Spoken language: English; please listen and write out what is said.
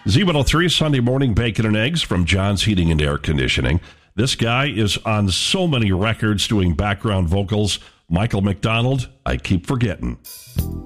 Z103 Sunday Morning Bacon and Eggs from John's Heating and Air Conditioning. This guy is on so many records doing background vocals. Michael McDonald, I Keep Forgetting.